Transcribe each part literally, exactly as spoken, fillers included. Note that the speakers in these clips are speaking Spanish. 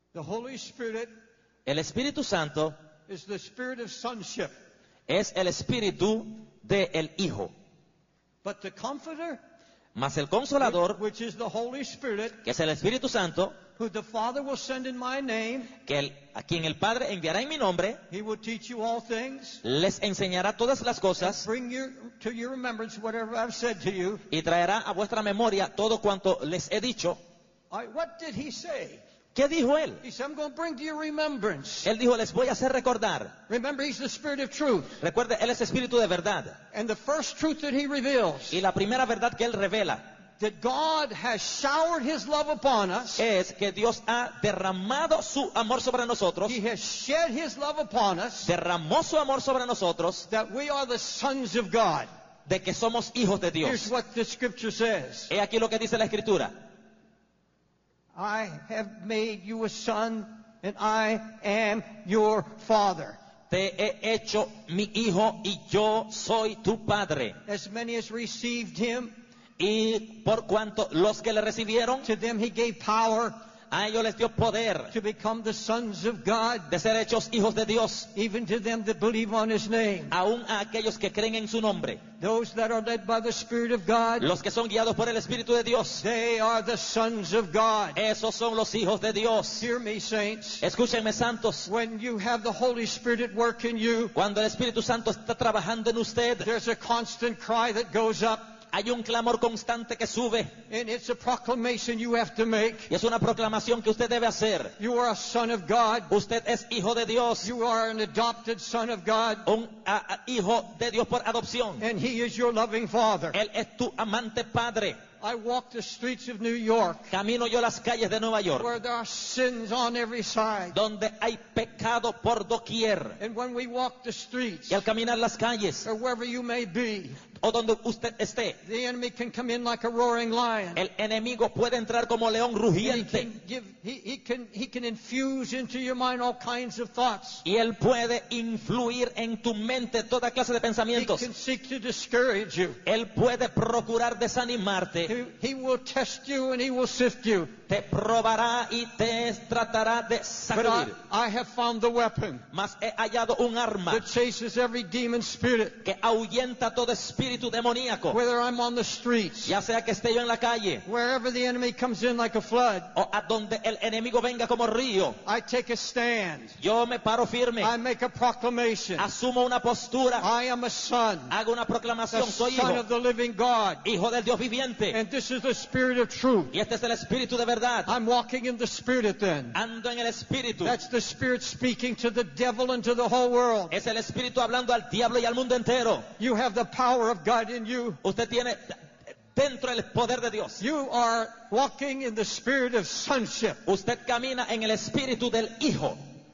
The Holy Spirit El Espíritu Santo is the spirit of sonship. es el espíritu del Hijo. But the Comforter, Mas el Consolador, which is the Holy Spirit, que es el Espíritu Santo, who the Father will send in my name, que el, a quien el Padre enviará en mi nombre, he will teach you all things, les enseñará todas las cosas bring your, to your remembrance whatever I've said to you. y traerá a vuestra memoria todo cuanto les he dicho. I, what did he say? ¿Qué dijo él? He said, I'm going to bring to your remembrance. Él dijo, les voy a hacer recordar. Remember, he's the Spirit of truth. Recuerde, él es espíritu de verdad. And the first truth that he reveals, Y la primera verdad que él revela that God has showered his love upon us. es que Dios ha derramado su amor sobre nosotros, He has shed his love upon us, derramó su amor sobre nosotros, that we are the sons of God. de que somos hijos de Here's Dios. what the scripture says. He aquí lo que dice la Escritura. I have made you a son, and I am your father. Te he hecho mi hijo y yo soy tu padre. As many as received him, Y por cuanto los que le recibieron, to them he gave power a ellos les dio poder to become the sons of God, de ser hechos hijos de Dios, even to them that believe on his name. aún a aquellos que creen en su nombre. Those that are led by the Spirit of God, Los que son guiados por el Espíritu de Dios, they are the sons of God. esos son los hijos de Dios. Hear me, saints. Escúchenme, santos. When you have the Holy Spirit at work in you, Cuando el Espíritu Santo está trabajando en usted, there's a constant cry that goes up, hay un clamor constante que sube. and it's a proclamation you have to make. Y es una proclamación que usted debe hacer. You are a son of God. Usted es hijo de Dios, You are an adopted son of God, un a- a- hijo de Dios por adopción. and he is your loving father. Él es tu amante padre. I walk the streets of New York, Camino yo las calles de Nueva York, where there are sins on every side. donde hay pecado por doquier. And when we walk the streets, Y al caminar las calles, or wherever you may be, o donde usted esté, the enemy can come in like a roaring lion. el enemigo puede entrar como león And he rugiente. can give, he, he can, he can infuse into your mind all kinds of thoughts. Y él puede influir en tu mente toda clase de He pensamientos. can seek to discourage you. Él puede procurar desanimarte. He, he will test you and he will sift you. Te probará y te tratará de But I, sacudir. I have found the weapon Mas he hallado un arma that chases every demon spirit, que ahuyenta todo espíritu demoníaco. whether I'm on the streets, Ya sea que esté yo en la calle wherever the enemy comes in like a flood. o a donde el enemigo venga como río. I take a stand. Yo me paro firme. I make a proclamation. Asumo una postura. I am a son, Hago una the proclamación. Soy son hijo. of the living God. Hijo del Dios viviente. And this is the spirit of truth. Y este es el espíritu de verdad. I'm walking in the spirit then. Ando en el espíritu. That's the spirit speaking to the devil and to the whole world. Es el espíritu hablando al diablo y al mundo entero. You have the power of God in you. Usted tiene dentro el poder de Dios. You are walking in the spirit of sonship. Usted camina en el espíritu del hijo.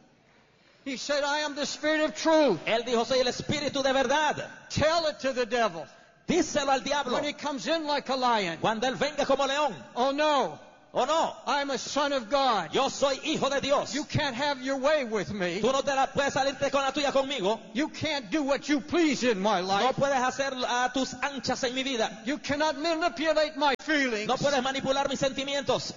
He said, I am the spirit of truth. Él dijo, soy el espíritu de verdad. Tell it to the devil. Díselo al diablo. When he comes in like a lion, Cuando él venga como león. oh no, ¿O no? I'm a son of God. Yo soy hijo de Dios. You can't have your way with me. Tú no te la puedes salirte con la tuya conmigo. You can't do what you please in my No life. puedes hacer a tus anchas en mi vida. You cannot manipulate my feelings. No puedes manipular mis sentimientos.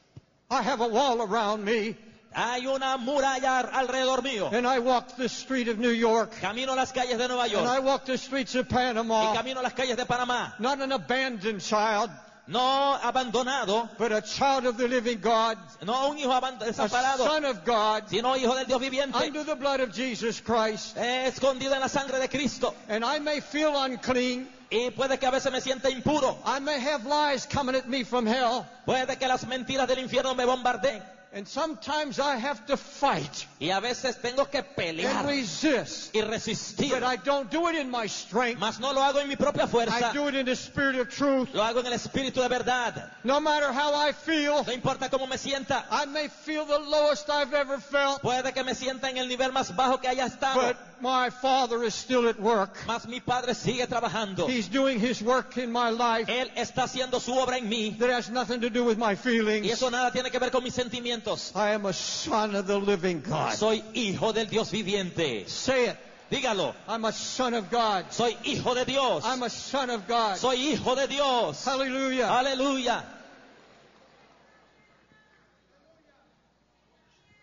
I have a wall around me, Hay una muralla alrededor mío. and I walk the street of New York, Camino las calles de Nueva and I York. walk the streets of Y Panama. camino las calles de Panamá. Not an abandoned child, No abandonado. but a child of the living God, No un hijo aband- a desamparado. son of God, Sino hijo del Dios viviente. under the blood of Jesus Christ. Eh, Escondido en la sangre de Cristo. And I may feel unclean. Y puede que a veces me sienta impuro. I may have lies coming at me from hell. Puede que las mentiras del infierno me bombardeen. And sometimes I have to fight Y a veces tengo que and pelear resist. y resistir. But I don't do it in my strength. Mas no lo hago en mi propia fuerza. I do it in the spirit of truth. Lo hago en el espíritu de verdad. No matter how I feel, No importa cómo me sienta. I may feel the lowest I've ever felt, Puede que me sienta en el nivel más bajo que haya estado. but my Father is still at work. Mas mi Padre sigue trabajando. He's doing His work in my life. Él está haciendo su obra en mí. That has nothing to do with my Y feelings. eso nada tiene que ver con mis sentimientos. I am a son of the living God. Soy hijo del Dios viviente. Say it. Dígalo. I'm a son of God. Soy hijo de Dios. I'm a son of God. Soy hijo de Dios. Hallelujah. Aleluya.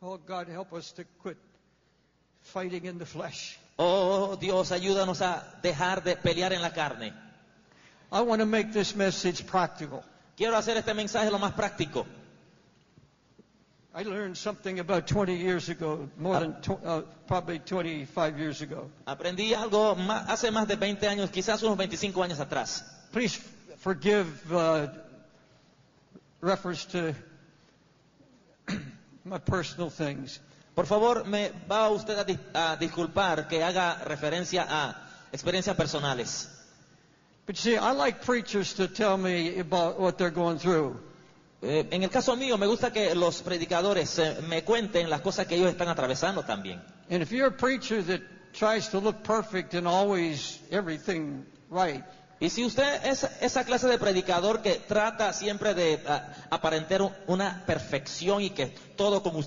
Oh, God, help us to quit fighting in the flesh. Oh Dios, ayúdanos a dejar de pelear en la carne. I want to make this message practical. Quiero hacer este mensaje lo más práctico. I learned something about twenty years ago, more than tw- uh, probably twenty-five years ago. Aprendí algo más, hace más de veinte años, quizás unos veinticinco años atrás. Please forgive uh, reference to my personal things. Por favor, me va usted a, dis- a disculpar que haga referencia a experiencias personales. But you see, I like preachers to tell me about what they're going through. Eh, en el caso mío, me gusta que los predicadores eh, me cuenten las cosas que ellos están atravesando también. And if you're a preacher that tries to look perfect and always everything right, Y si usted es esa clase de predicador que trata siempre de ah, aparentar un- una perfección y que todo con usted